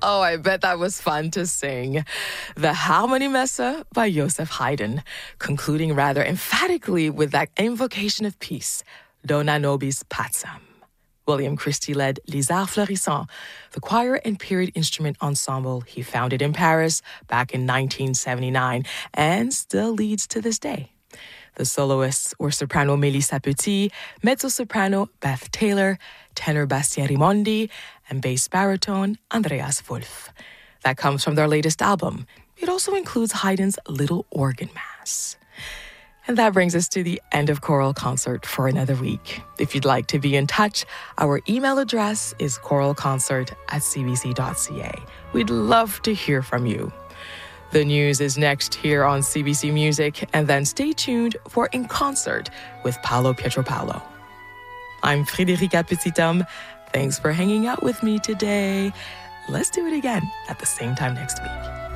Oh, I bet that was fun to sing. The Harmonie Messe by Joseph Haydn, concluding rather emphatically with that invocation of peace, Dona Nobis Pacem. William Christie led Les Arts Florissants, the choir and period instrument ensemble he founded in Paris back in 1979 and still leads to this day. The soloists were soprano Melissa Petit, mezzo-soprano Beth Taylor, tenor Bastien Rimondi, and bass baritone Andreas Wolf. That comes from their latest album. It also includes Haydn's Little Organ Mass. And that brings us to the end of Choral Concert for another week. If you'd like to be in touch, our email address is choralconcert@cbc.ca. We'd love to hear from you. The news is next here on CBC Music, and then stay tuned for In Concert with Paolo Pietropalo. I'm Frédérica Petithomme. Thanks for hanging out with me today. Let's do it again at the same time next week.